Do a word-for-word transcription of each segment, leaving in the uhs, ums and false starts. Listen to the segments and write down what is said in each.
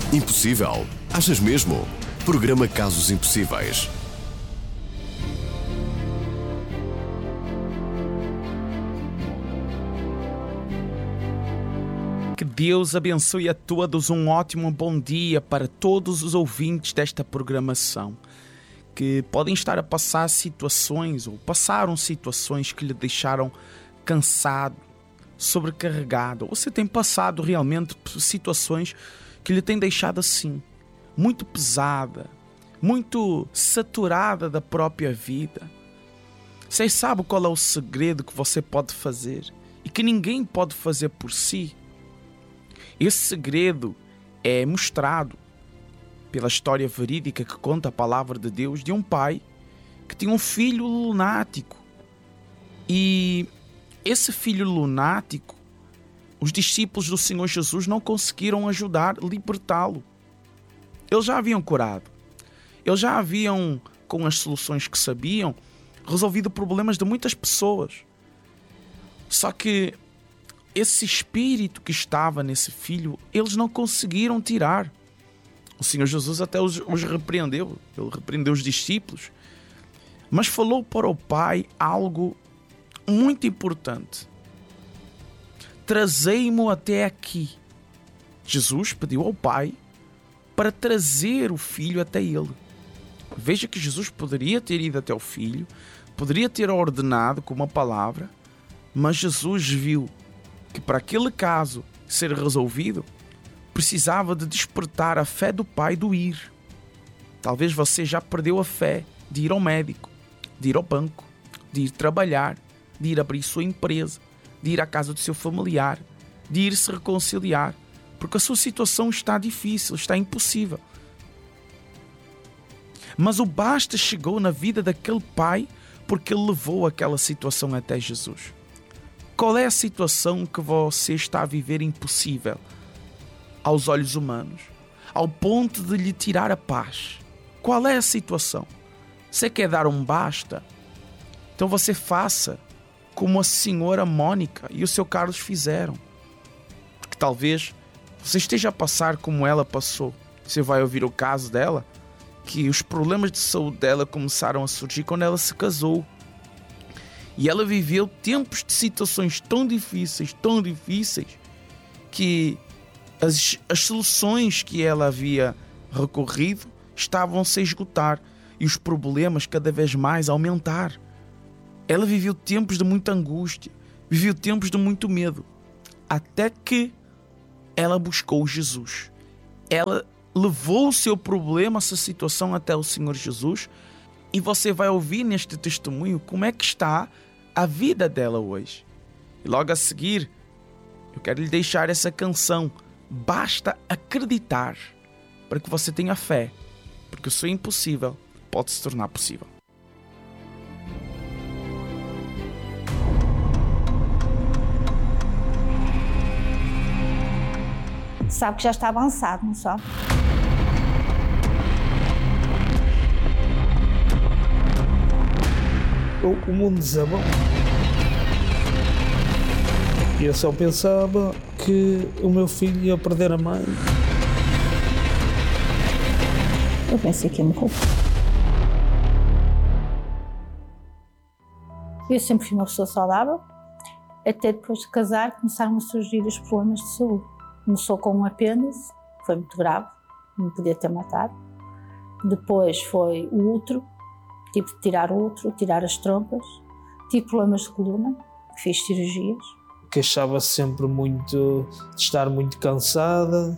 Impossível? Achas mesmo? Programa Casos Impossíveis. Que Deus abençoe a todos. Um ótimo bom dia para todos os ouvintes desta programação que podem estar a passar situações ou passaram situações que lhe deixaram cansado, sobrecarregado. Ou você tem passado realmente por situações que lhe têm deixado assim, muito pesada, muito saturada da própria vida. Você sabe qual é o segredo que você pode fazer e que ninguém pode fazer por si? Esse segredo é mostrado pela história verídica que conta a palavra de Deus de um pai que tinha um filho lunático. E esse filho lunático, os discípulos do Senhor Jesus não conseguiram ajudar, libertá-lo. Eles já haviam curado. Eles já haviam, com as soluções que sabiam, resolvido problemas de muitas pessoas. Só que esse espírito que estava nesse filho, eles não conseguiram tirar. O Senhor Jesus até os, os repreendeu. Ele repreendeu os discípulos. Mas falou para o pai algo muito importante. Trazei-mo até aqui. Jesus pediu ao pai para trazer o filho até ele. Veja que Jesus poderia ter ido até o filho, poderia ter ordenado com uma palavra, mas Jesus viu que para aquele caso ser resolvido, precisava de despertar a fé do pai do ir. Talvez você já perdeu a fé de ir ao médico, de ir ao banco, de ir trabalhar, de ir abrir sua empresa, de ir à casa do seu familiar, de ir se reconciliar, porque a sua situação está difícil, está impossível. Mas o basta chegou na vida daquele pai porque ele levou aquela situação até Jesus. Qual é a situação que você está a viver impossível aos olhos humanos, ao ponto de lhe tirar a paz? Qual é a situação? Você quer dar um basta? Então você faça como a senhora Mônica e o seu Carlos fizeram. Porque talvez você esteja a passar como ela passou. Você vai ouvir o caso dela, que os problemas de saúde dela começaram a surgir quando ela se casou. E ela viveu tempos de situações tão difíceis, tão difíceis, que as, as soluções que ela havia recorrido estavam-se a esgotar e os problemas cada vez mais a aumentar. Ela viveu tempos de muita angústia, viveu tempos de muito medo, até que ela buscou Jesus. Ela levou o seu problema, essa situação até o Senhor Jesus, e você vai ouvir neste testemunho como é que está a vida dela hoje. E logo a seguir, eu quero lhe deixar essa canção, Basta Acreditar, para que você tenha fé, porque o seu impossível pode se tornar possível. Sabe que já está avançado, não sabe? O, o mundo desabou. E eu só pensava que o meu filho ia perder a mãe. Eu pensei que ia morrer. Eu sempre fui uma pessoa saudável, até depois de casar começaram a surgir os problemas de saúde. Começou com um apêndice, foi muito grave, me podia ter matado. Depois foi o útero, tive de tirar o útero, tirar as trompas. Tive problemas de coluna, fiz cirurgias. Queixava-se sempre muito de estar muito cansada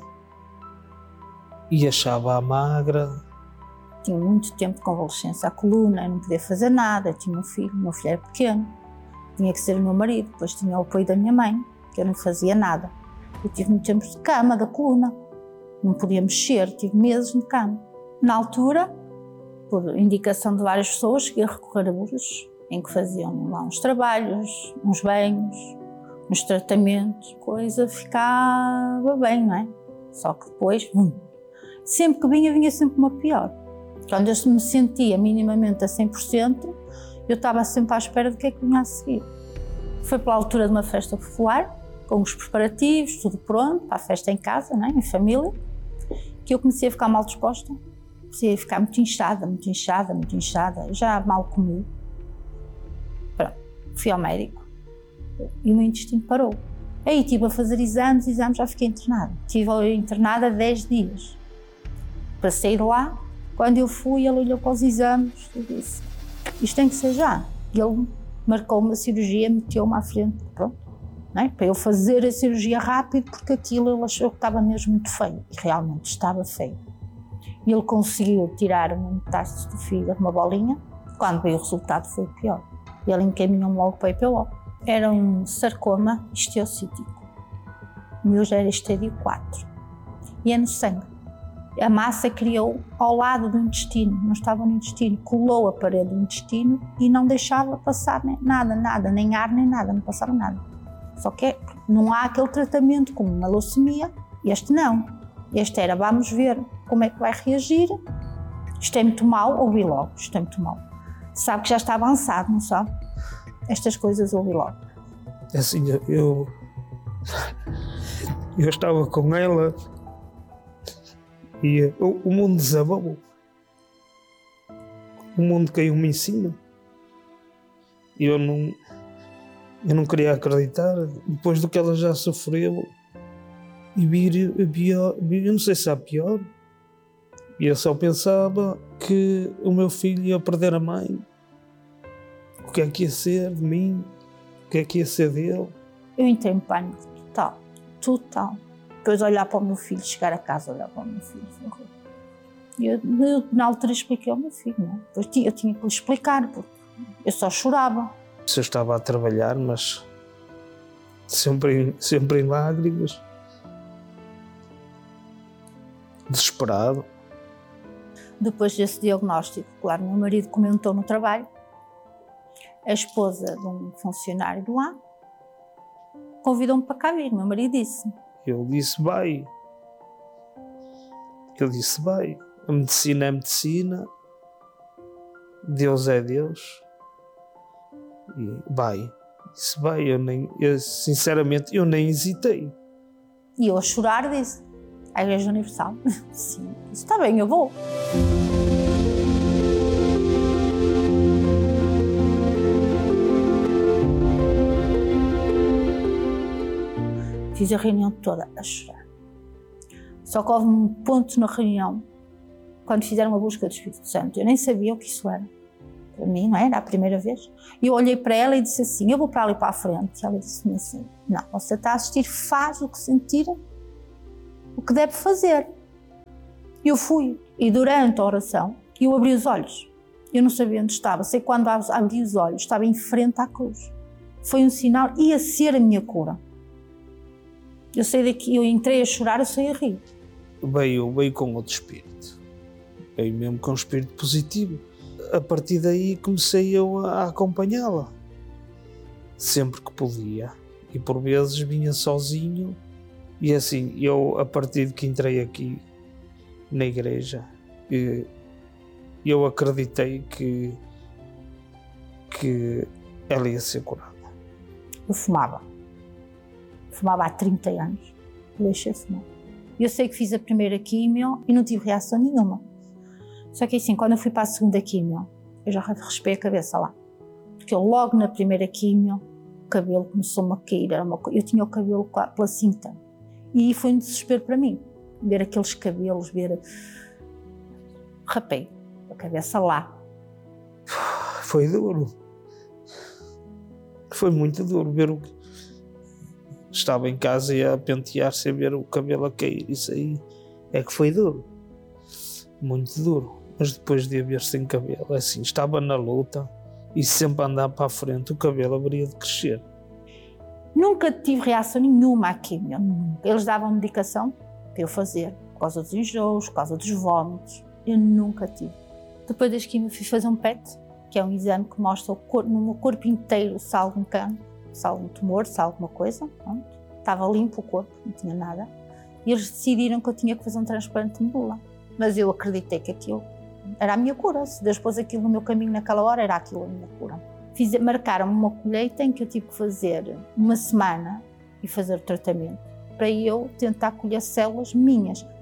e achava-a magra. Tinha muito tempo de convalescença à coluna, não podia fazer nada, eu tinha um filho, o meu filho era pequeno, tinha que ser o meu marido, depois tinha o apoio da minha mãe, que eu não fazia nada. Eu tive muito tempo de cama, da coluna, não podia mexer, tive meses de cama. Na altura, por indicação de várias pessoas, cheguei a recorrer a Lourdes, em que faziam lá uns trabalhos, uns banhos, uns tratamentos, coisa ficava bem, não é? Só que depois, hum, sempre que vinha, vinha sempre uma pior. Quando eu me sentia minimamente a cem por cento, eu estava sempre à espera do que é que vinha a seguir. Foi pela altura de uma festa popular, com os preparativos, tudo pronto, para a festa em casa, não é? Em família, que eu comecei a ficar mal disposta, comecei a ficar muito inchada, muito inchada, muito inchada, já mal comi. Pronto, fui ao médico e o meu intestino parou. Aí estive a fazer exames, exames, já fiquei internada. Estive internada dez dias. Para sair de lá, quando eu fui, ele olhou para os exames e disse, isto tem que ser já. E ele marcou uma cirurgia, meteu-me à frente, pronto, não é? Para eu fazer a cirurgia rápido, porque aquilo ele achou que estava mesmo muito feio, e realmente estava feio. E ele conseguiu tirar uma metástase do fígado, uma bolinha, quando veio o resultado foi pior. E ele encaminhou-me logo para a I P O. Era um sarcoma histiocítico. O meu já era estádio quatro. E é no sangue. A massa criou ao lado do intestino, não estava no intestino, colou a parede do intestino e não deixava passar nada, nada, nem ar, nem nada, não passava nada. Só que não há aquele tratamento como uma leucemia, este não. Este era, vamos ver como é que vai reagir, isto é muito mau, ouvi logo, isto é muito mau. Sabe que já está avançado, não sabe? Estas coisas ouvi logo. Assim, eu, eu estava com ela e o, o mundo desabou. O mundo caiu-me em cima. E eu não, eu não queria acreditar, depois do que ela já sofreu, e vir a pior, eu não sei se há pior. E eu só pensava que o meu filho ia perder a mãe. O que é que ia ser de mim? O que é que ia ser dele? Eu entrei em pânico total, total. Depois olhar para o meu filho, chegar a casa, olhar para o meu filho. E eu, eu, na altura, expliquei ao meu filho, não é? Depois eu tinha que lhe explicar, porque eu só chorava. Eu estava a trabalhar, mas sempre, sempre em lágrimas, desesperado. Depois desse diagnóstico, claro, meu marido comentou no trabalho, a esposa de um funcionário de lá convidou-me para cá vir, meu marido disse. Ele disse, vai. Ele disse, vai. A medicina é medicina, Deus é Deus, e vai. Disse, vai, eu nem, eu, sinceramente, eu nem hesitei. E eu a chorar disse, a Igreja Universal, sim, está bem, eu vou. Fiz a reunião toda a chorar. Só que houve um ponto na reunião, quando fizeram a busca do Espírito Santo, eu nem sabia o que isso era. Para mim, não era a primeira vez. E eu olhei para ela e disse assim, eu vou para ali para a frente. E ela disse-me assim, não, você está a assistir, faz o que sentir, o que deve fazer. E eu fui. E durante a oração, eu abri os olhos. Eu não sabia onde estava. Sei que quando abri os olhos, estava em frente à cruz. Foi um sinal, ia ser a minha cura. Eu saí daqui, eu entrei a chorar, eu saí a rir. Veio, veio com outro espírito. Veio mesmo com um espírito positivo. A partir daí comecei eu a acompanhá-la. Sempre que podia. E por vezes vinha sozinho. E assim, eu a partir de que entrei aqui na igreja, eu acreditei que, que ela ia ser curada. Eu fumava. Fumava há trinta anos, deixei de fumar. Eu sei que fiz a primeira quimio e não tive reação nenhuma. Só que assim, quando eu fui para a segunda quimio, eu já raspei a cabeça lá. Porque eu logo na primeira quimio, o cabelo começou-me a cair, era uma... eu tinha o cabelo pela cinta. E foi um desespero para mim, ver aqueles cabelos, ver... Rapei a cabeça lá. Foi duro. Foi muito duro ver o... Estava em casa e a pentear-se a ver o cabelo a cair. Isso aí é que foi duro. Muito duro. Mas depois de a ver sem cabelo, assim, estava na luta e sempre a andar para a frente, o cabelo haveria de crescer. Nunca tive reação nenhuma à quimio. Eles davam medicação para eu fazer, por causa dos enjoos, por causa dos vômitos. Eu nunca tive. Depois das quimio fui fazer um P E T, que é um exame que mostra o corpo, no meu corpo inteiro se há algum cancro, se há algum tumor, se há alguma coisa. Pronto. Estava limpo o corpo, não tinha nada. E eles decidiram que eu tinha que fazer um transplante de medula. Mas eu acreditei que aquilo era a minha cura. Se Deus pôs aquilo no meu caminho naquela hora, era aquilo a minha cura. Fiz, marcaram-me uma colheita em que eu tive que fazer uma semana e fazer o tratamento para eu tentar colher células minhas,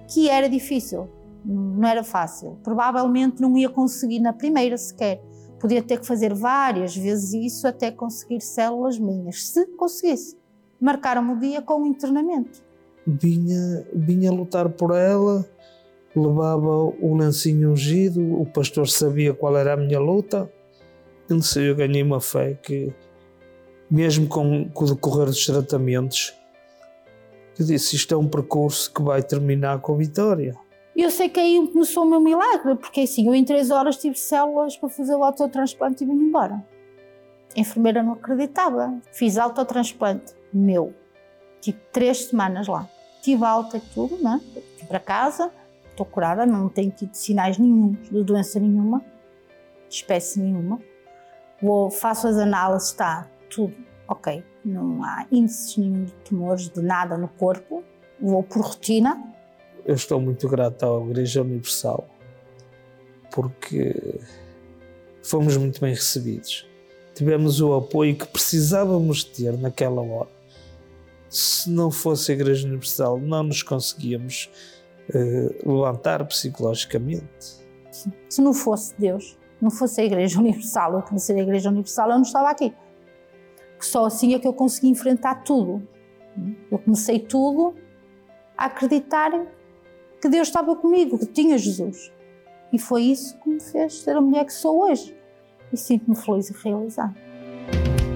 que era difícil, não era fácil. Provavelmente não ia conseguir na primeira sequer. Podia ter que fazer várias vezes isso até conseguir células minhas, se conseguisse. Marcaram-me o dia com o internamento. Vinha, vinha lutar por ela, levava o lencinho ungido, o pastor sabia qual era a minha luta. Eu não sei, eu ganhei uma fé que, mesmo com, com o decorrer dos tratamentos, eu disse, isto é um percurso que vai terminar com a vitória. Eu sei que aí começou o meu milagre, porque assim, eu em três horas tive células para fazer o autotransplante e vim embora. A enfermeira não acreditava. Fiz autotransplante meu. Tive três semanas lá. Tive alta e tudo, né? Fui para casa, estou curada, não tenho tido sinais nenhum de doença nenhuma, de espécie nenhuma. Vou, faço as análises, está tudo ok. Não há índices nenhum de tumores, de nada no corpo. Vou por rotina. Eu estou muito grato à Igreja Universal porque fomos muito bem recebidos. Tivemos o apoio que precisávamos ter naquela hora. Se não fosse a Igreja Universal, não nos conseguíamos uh, levantar psicologicamente. Se não fosse Deus, não fosse a Igreja Universal, eu conhecer a Igreja Universal, eu não estava aqui. Só assim é que eu consegui enfrentar tudo. Eu comecei tudo a acreditar que Deus estava comigo, que tinha Jesus. E foi isso que me fez ser a mulher que sou hoje. E sinto-me feliz e realizada.